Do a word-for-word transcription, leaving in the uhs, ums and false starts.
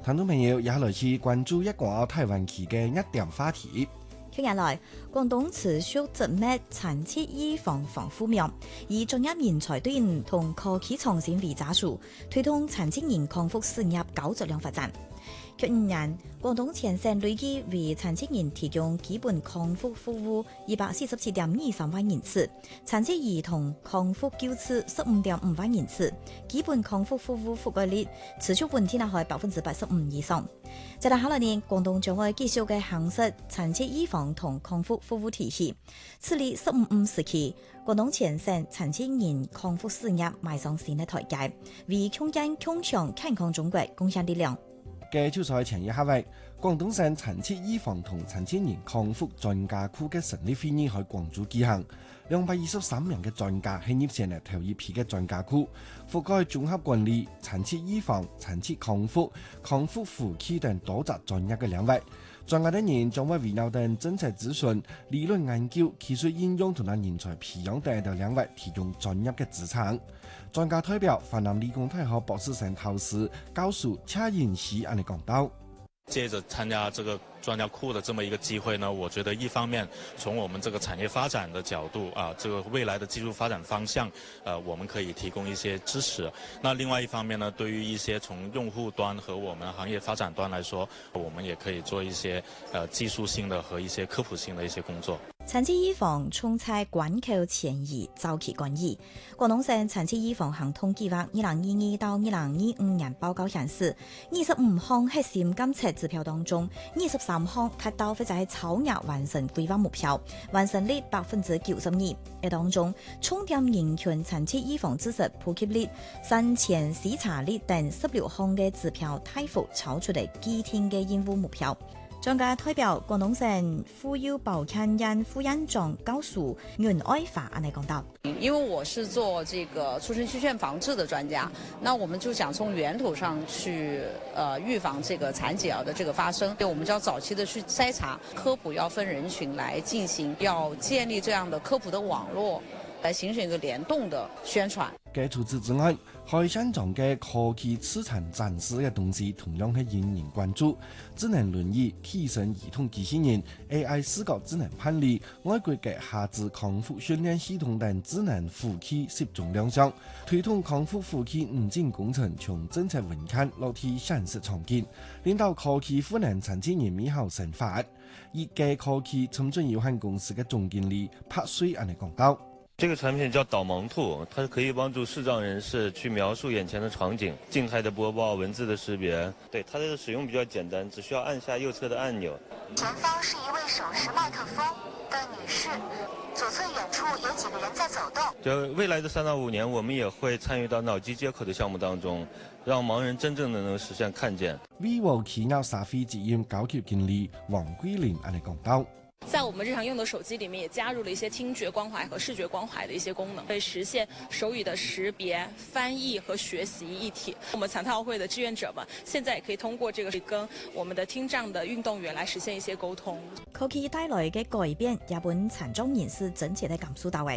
聽眾朋友也來去關注一個台灣區嘅一點話題。 近日來，廣東持續植物殘疾預防防護苗，以專業人才端同科技創新為扎實，推動殘疾人康復事業高質量發展。去年，廣東全省累計為殘疾人提供基本康復服務二百四十七點二三萬人次，殘疾兒童康復救治十五點五萬人次，基本康復服務覆蓋率持續穩定喺百分之八十五以上。在下來年，廣東將會繼續嘅夯實殘疾預防同康復服務體系，致力十五五時期，廣東全省殘疾人康復事業邁上新嘅台階，為共建共享健康中國貢獻力量。 嘅就在前一刻位，廣東省殘疾預防同殘疾人康復專家庫嘅成立會議喺廣州舉行，兩百二十三名嘅專家係入選嚟頭一批嘅專家庫，覆蓋綜合管理、殘疾預防、殘疾康復、康復扶持等多則專業嘅領域。專家等人將會圍繞等政策諮詢、理論研究、技術應用同埋人才培養等等領域提供專業嘅支撐。專家代表華南理工大學博士生陶師教授蔡延熙安尼講到。 借着參加這個專家庫的這麼一個機會呢，我覺得一方面從我們這個產業發展的角度啊，這個未來的技術發展方向，呃，我們可以提供一些支持。那另外一方面呢，對於一些從用戶端和我們行業發展端來說，我們也可以做一些呃技術性的和一些科普性的一些工作。 殘疾預防衝在關口前移，早期干預。廣東省殘疾預防行動計劃二零二二到二零二五年報告顯示，二十五項核心監測指標當中，二十三項達到或者係超額完成規劃目標，完成率百分之九十二。喺當中，重點人群殘疾預防知識普及率、生前視察率等十六項嘅指標大幅超出嚟既定嘅任務目標。專家代表廣東省婦幼保健院副院長教授袁愛華安尼講到： 因為我是做這個出生缺陷防治的專家，那我們就想從源頭上去呃預防這個殘疾兒的這個發生。我們就要早期的去篩查，科普要分人群來進行，要建立這樣的科普的網絡，來形成一個聯動的宣傳。 除此之外，海山莊嘅科技資產展示嘅東西同樣係引人關注。智能輪椅、提升兒童機器人、A I 視覺智能判理、外國嘅下肢康復訓練系統等智能輔器涉眾亮相，推動康復輔器五金工程從政策文件落地現實場景，令到科技賦能殘疾人美好生活。業界科技深圳有限公司嘅總經理柏瑞安尼講到。 這個產品叫導盲兔，它可以幫助視障人士去描述眼前的場景，靜態的播報、文字的識別。對，它這個使用比較簡單，只需要按下右側的按鈕。 前方是一位手持麥克風的女士，左側遠處有幾個人在走動。 就未來的三到五年，我們也會參與到腦機接口的項目當中，讓盲人真正的能實現看見。vivo 企業社會責任高級經理黃桂玲安尼講到。 在我們日常用的手機裡面，也加入了一些聽覺關懷和視覺關懷的一些功能，可以實現手語的識別、翻譯和學習一體。我們殘奧會的志願者們，現在也可以通過這個跟我們的聽障的運動員來實現一些溝通。 科技帶來嘅改變，日本殘障人士真切地感受到位。